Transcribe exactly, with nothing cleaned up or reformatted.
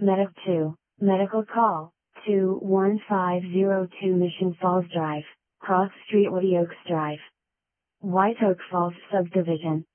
Medic two, Medical Call, two one five zero two Mission Falls Drive, Cross Street Woody Oaks Drive. White Oak Falls Subdivision.